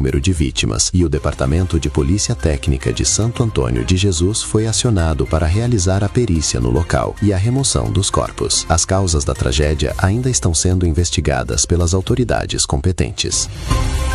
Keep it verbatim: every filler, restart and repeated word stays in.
número de vítimas e o Departamento de Polícia Técnica de Santo Antônio de Jesus foi acionado para realizar a perícia no local e a remoção dos corpos. As causas da tragédia ainda estão sendo investigadas pelas autoridades competentes.